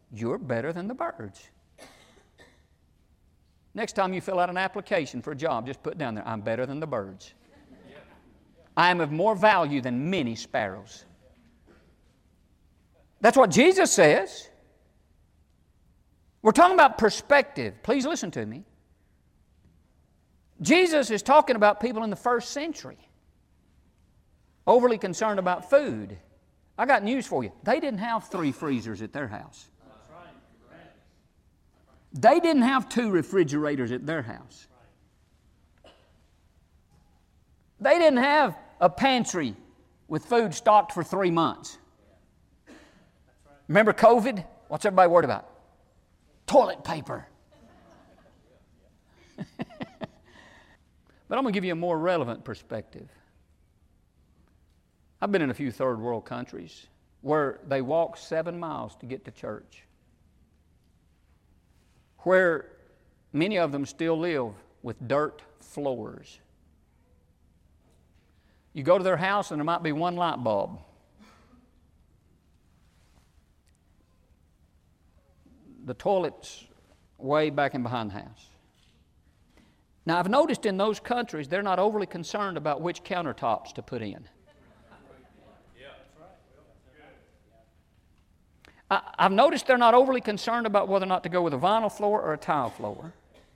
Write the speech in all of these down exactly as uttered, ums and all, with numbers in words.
you're better than the birds. Next time you fill out an application for a job, just put down there, I'm better than the birds. I am of more value than many sparrows. That's what Jesus says. We're talking about perspective. Please listen to me. Jesus is talking about people in the first century, overly concerned about food. I got news for you. They didn't have three freezers at their house. They didn't have two refrigerators at their house. They didn't have a pantry with food stocked for three months. Remember COVID? What's everybody worried about? Toilet paper. But I'm going to give you a more relevant perspective. I've been in a few third world countries where they walk seven miles to get to church, where many of them still live with dirt floors. You go to their house and there might be one light bulb. The toilet's way back in behind the house. Now, I've noticed in those countries, they're not overly concerned about which countertops to put in. I, I've noticed they're not overly concerned about whether or not to go with a vinyl floor or a tile floor.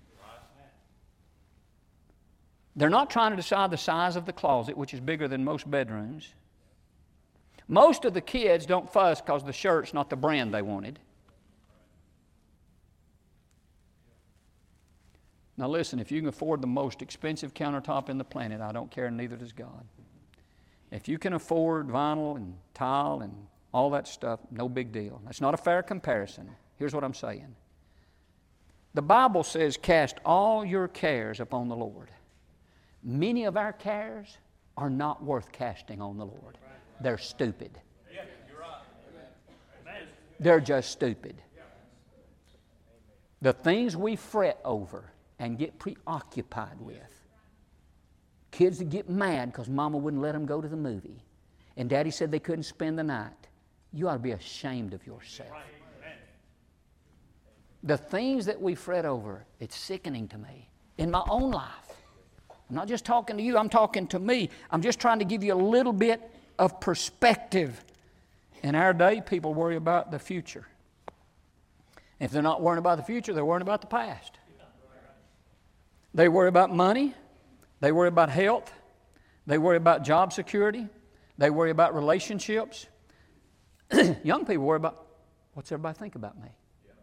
They're not trying to decide the size of the closet, which is bigger than most bedrooms. Most of the kids don't fuss because the shirt's not the brand they wanted. Now listen, if you can afford the most expensive countertop in the planet, I don't care, and neither does God. If you can afford vinyl and tile and all that stuff, no big deal. That's not a fair comparison. Here's what I'm saying. The Bible says, cast all your cares upon the Lord. Many of our cares are not worth casting on the Lord. They're stupid. They're just stupid. The things we fret over and get preoccupied with. Kids that get mad because mama wouldn't let them go to the movie. And daddy said they couldn't spend the night. You ought to be ashamed of yourself. The things that we fret over, it's sickening to me. In my own life. I'm not just talking to you, I'm talking to me. I'm just trying to give you a little bit of perspective. In our day, people worry about the future. If they're not worrying about the future, they're worrying about the past. They worry about money. They worry about health. They worry about job security. They worry about relationships. Young people worry about, what's everybody think about me?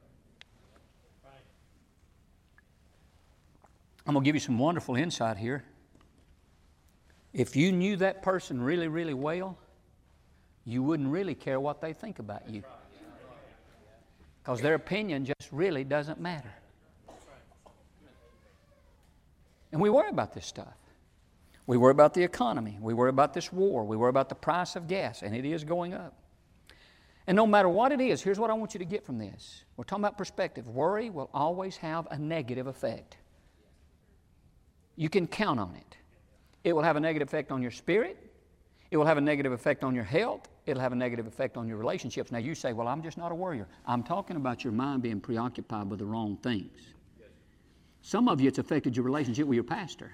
I'm going to give you some wonderful insight here. If you knew that person really, really well, you wouldn't really care what they think about you. Because their opinion just really doesn't matter. And we worry about this stuff. We worry about the economy. We worry about this war. We worry about the price of gas, and it is going up. And no matter what it is, here's what I want you to get from this. We're talking about perspective. Worry will always have a negative effect. You can count on it. It will have a negative effect on your spirit. It will have a negative effect on your health. It'll have a negative effect on your relationships. Now you say, well, I'm just not a worrier. I'm talking about your mind being preoccupied with the wrong things. Some of you, it's affected your relationship with your pastor,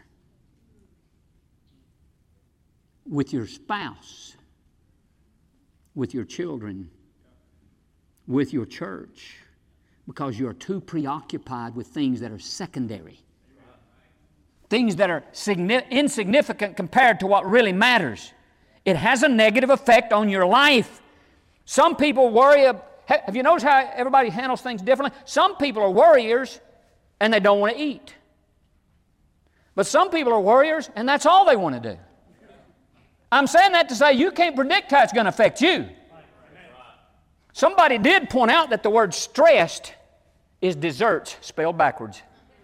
with your spouse, with your children, with your church, because you're too preoccupied with things that are secondary. Things that are insignificant compared to what really matters. It has a negative effect on your life. Some people worry. Have you noticed how everybody handles things differently? Some people are worriers and they don't want to eat. But some people are worriers and that's all they want to do. I'm saying that to say you can't predict how it's going to affect you. Somebody did point out that the word stressed is desserts spelled backwards.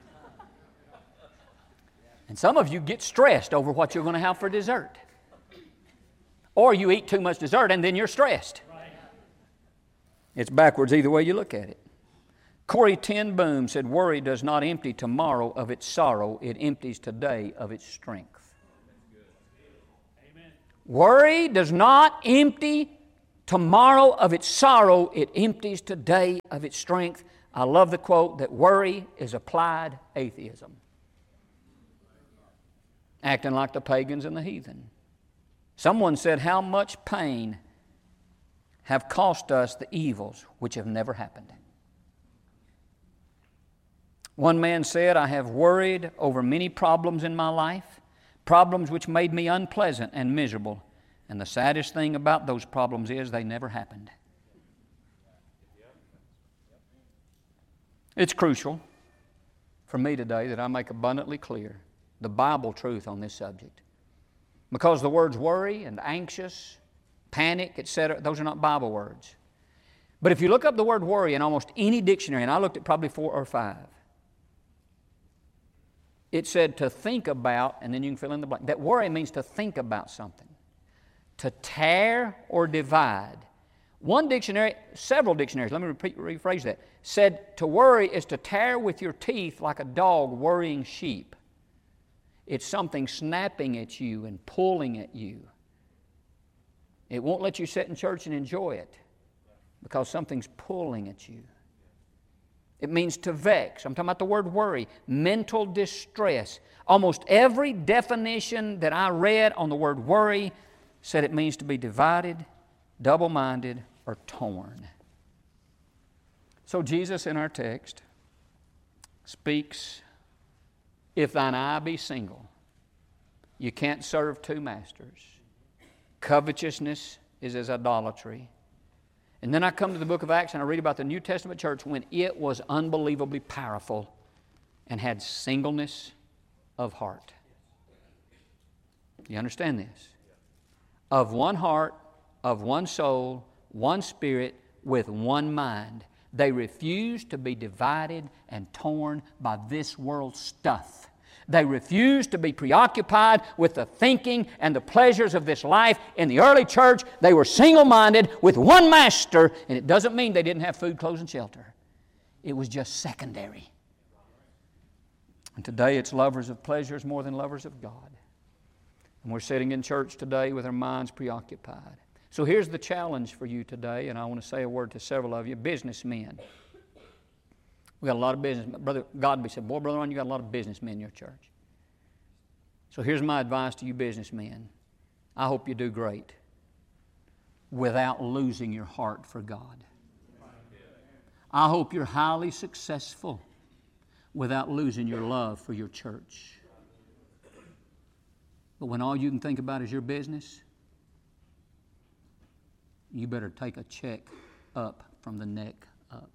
And some of you get stressed over what you're going to have for dessert. Or you eat too much dessert and then you're stressed. It's backwards either way you look at it. Corrie ten Boom said, worry does not empty tomorrow of its sorrow. It empties today of its strength. Worry does not empty tomorrow of its sorrow, it empties today of its strength. I love the quote that worry is applied atheism. Acting like the pagans and the heathen. Someone said, how much pain have cost us the evils which have never happened? One man said, I have worried over many problems in my life, problems which made me unpleasant and miserable. And the saddest thing about those problems is they never happened. It's crucial for me today that I make abundantly clear the Bible truth on this subject. Because the words worry and anxious, panic, et cetera, those are not Bible words. But if you look up the word worry in almost any dictionary, and I looked at probably four or five, it said to think about, and then you can fill in the blank. That worry means to think about something. To tear or divide. One dictionary, several dictionaries, let me repeat, rephrase that, said to worry is to tear with your teeth like a dog worrying sheep. It's something snapping at you and pulling at you. It won't let you sit in church and enjoy it because something's pulling at you. It means to vex. I'm talking about the word worry. Mental distress. Almost every definition that I read on the word worry said it means to be divided, double-minded, or torn. So Jesus in our text speaks, if thine eye be single, you can't serve two masters. Covetousness is as idolatry. And then I come to the book of Acts and I read about the New Testament church when it was unbelievably powerful and had singleness of heart. You understand this? Of one heart, of one soul, one spirit, with one mind. They refused to be divided and torn by this world's stuff. They refused to be preoccupied with the thinking and the pleasures of this life. In the early church, they were single-minded with one master, and it doesn't mean they didn't have food, clothes, and shelter. It was just secondary. And today it's lovers of pleasures more than lovers of God. And we're sitting in church today with our minds preoccupied. So here's the challenge for you today, and I want to say a word to several of you, businessmen. We got a lot of business. Brother Godby said, boy, Brother Ron, you got a lot of businessmen in your church. So here's my advice to you businessmen. I hope you do great without losing your heart for God. I hope you're highly successful without losing your love for your church. But when all you can think about is your business, you better take a check up from the neck up.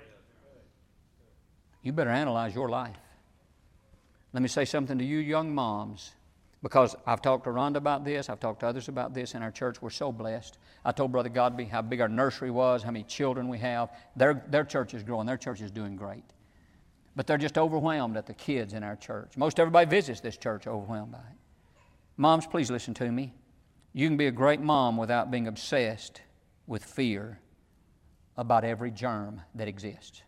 You better analyze your life. Let me say something to you young moms, because I've talked to Rhonda about this, I've talked to others about this in our church. We're so blessed. I told Brother Godby how big our nursery was, how many children we have. Their, their church is growing. Their church is doing great. But they're just overwhelmed at the kids in our church. Most everybody visits this church overwhelmed by it. Moms, please listen to me. You can be a great mom without being obsessed with fear about every germ that exists.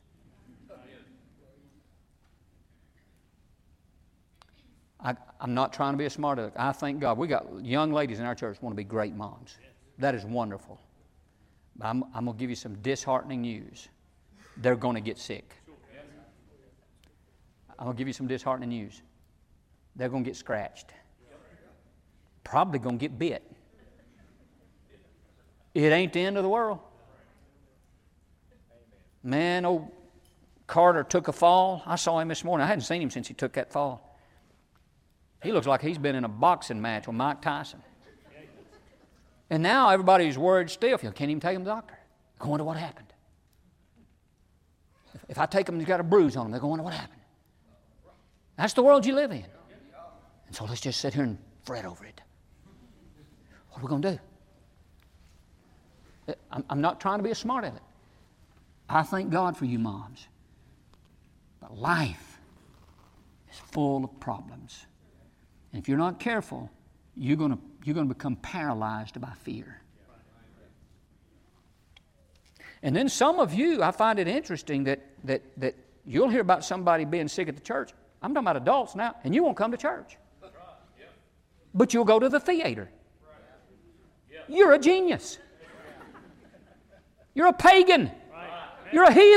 I, I'm not trying to be a smart aleck. I thank God. We got young ladies in our church who want to be great moms. That is wonderful. But I'm, I'm going to give you some disheartening news. They're going to get sick. I'm going to give you some disheartening news. They're going to get scratched. Probably going to get bit. It ain't the end of the world. Man, old Carter took a fall. I saw him this morning. I hadn't seen him since he took that fall. He looks like he's been in a boxing match with Mike Tyson. And now everybody's worried stiff. You can't even take him to the doctor. They're going to wonder what happened. If, if I take him and he's got a bruise on him, they're going to wonder what happened. That's the world you live in. And so let's just sit here and fret over it. What are we going to do? I'm, I'm not trying to be a smart aleck. I thank God for you moms. But life is full of problems. And if you're not careful, you're going to, you're going to become paralyzed by fear. And then some of you, I find it interesting that, that, that you'll hear about somebody being sick at the church. I'm talking about adults now, and you won't come to church. But you'll go to the theater. You're a genius. You're a pagan. You're a heathen.